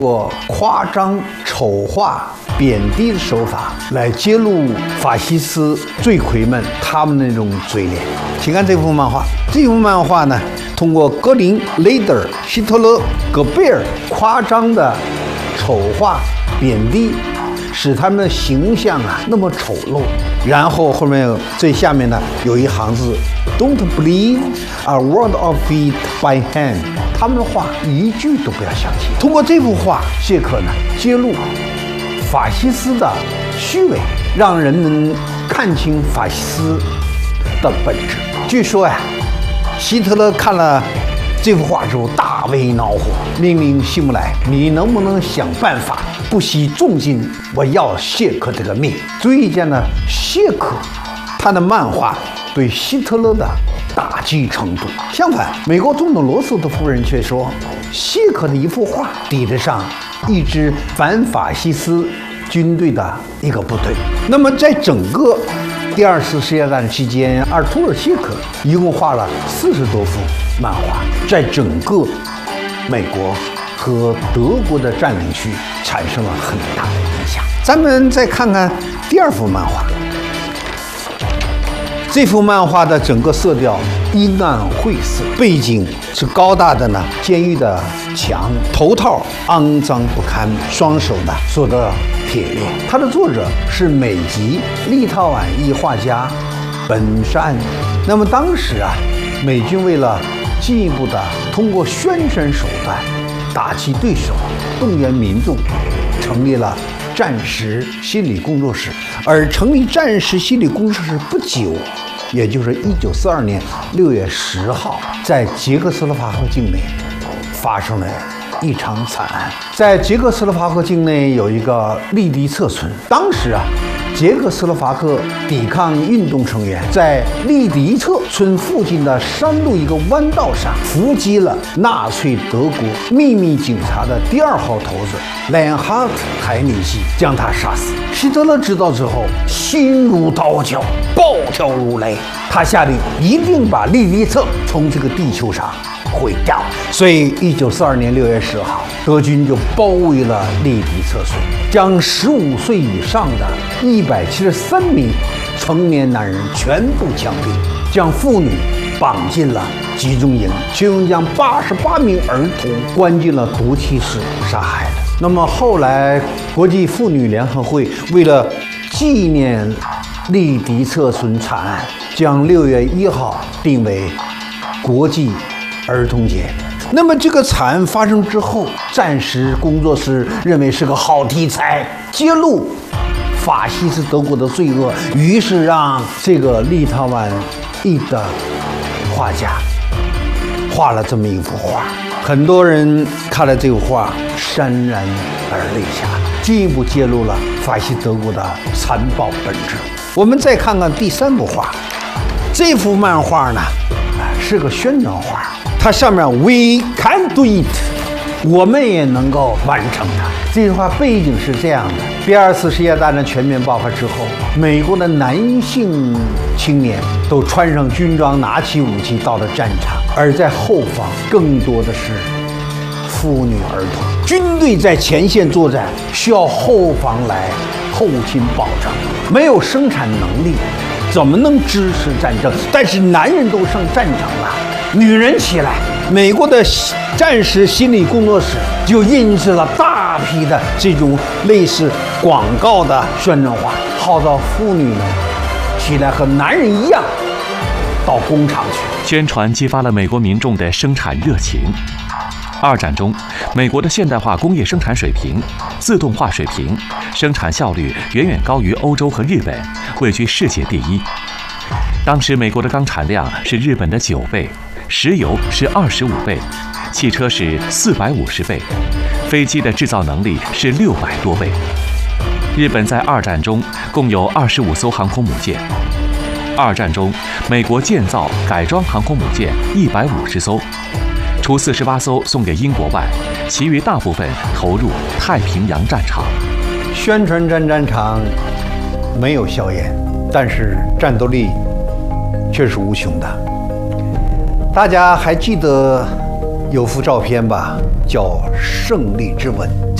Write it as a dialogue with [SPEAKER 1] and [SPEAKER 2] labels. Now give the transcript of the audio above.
[SPEAKER 1] 过夸张、丑化、贬低的手法来揭露法西斯罪魁们他们的那种嘴脸。请看这幅漫画，这幅漫画呢，通过格林、雷德尔、希特勒、戈贝尔夸张的丑化、贬低，使他们的形象那么丑陋。然后后面最下面呢有一行字 ：Don't believe a word of it by hand。他们的话一句都不要相信。通过这幅画，谢克呢揭露法西斯的虚伪，让人们看清法西斯的本质。据说希特勒看了这幅画之后大为恼火，命令希姆莱：“你能不能想办法不惜重金，我要谢克这个命？”足以见呢，谢克他的漫画对希特勒的打击程度。相反，美国总统罗斯的夫人却说，谢克的一幅画抵得上一支反法西斯军队的一个部队。那么，在整个第二次世界大战期间，阿尔图尔·谢克一共画了40多幅漫画，在整个美国和德国的占领区产生了很大的影响。咱们再看看第二幅漫画。这幅漫画的整个色调阴暗晦涩，背景是高大的监狱的墙，头套肮脏不堪，双手锁得铁链。它的作者是美籍立陶宛裔画家本山。那么当时美军为了进一步的通过宣传手段打击对手，动员民众，成立了战时心理工作室。而成立战时心理工作室不久，也就是1942年6月10号，在捷克斯洛伐克境内发生了一场惨案。在捷克斯洛伐克境内有一个利迪策村，当时捷克斯洛伐克抵抗运动成员在利迪策村附近的山路一个弯道上伏击了纳粹德国秘密警察的第2号头子莱恩哈特·海尼希，将他杀死。希特勒知道之后，心如刀绞，暴跳如雷，他下令一定把利迪策从这个地球上毁掉。所以1942年6月10号，德军就包围了利迪策村，将15岁以上的173名成年男人全部枪毙，将妇女绑进了集中营，其中将88名儿童关进了毒气室杀害了。那么后来，国际妇女联合会为了纪念利迪策村惨案，将6月1号定为国际儿童节。那么这个惨案发生之后，战时工作室认为是个好题材，揭露法西斯德国的罪恶，于是让这个立陶宛裔的画家画了这么一幅画。很多人看了这幅画潸然而泪下，进一步揭露了法西德国的残暴本质。我们再看看第3幅画，这幅漫画呢是个宣传画，它上面 We can do it， 我们也能够完成它。这句话背景是这样的：第2次世界大战全面爆发之后，美国的男性青年都穿上军装，拿起武器到了战场，而在后方更多的是妇女儿童。军队在前线作战，需要后方来后勤保障，没有生产能力，怎么能支持战争？但是男人都上战场了，女人起来。美国的战时心理工作室就印制了大批的这种类似广告的宣传画，号召妇女们起来和男人一样到工厂去。
[SPEAKER 2] 宣传激发了美国民众的生产热情。2战中，美国的现代化工业生产水平、自动化水平、生产效率远远高于欧洲和日本，位居世界第1。当时美国的钢产量是日本的9倍，石油是25倍，汽车是450倍，飞机的制造能力是600多倍。日本在2战中共有25艘航空母舰。2战中，美国建造改装航空母舰150艘，除48艘送给英国外，其余大部分投入太平洋战场。
[SPEAKER 1] 宣传战场没有硝烟，但是战斗力却是无穷的。大家还记得有幅照片吧，叫《胜利之吻》。